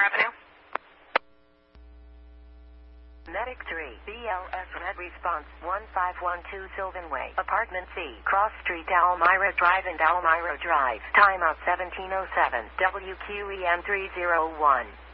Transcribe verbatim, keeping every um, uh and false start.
Avenue. Medic three, B L S Red Response, one five one two Sylvan Way, Apartment C, Cross Street, Almira Drive and Almira Drive. Timeout seventeen oh seven, W Q E M three oh one.